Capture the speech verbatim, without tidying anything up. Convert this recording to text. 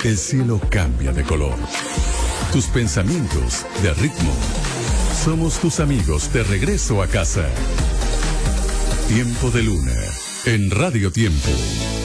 el cielo cambia de color. Tus pensamientos de ritmo. Somos tus amigos de regreso a casa. Tiempo de Luna en Radio Tiempo.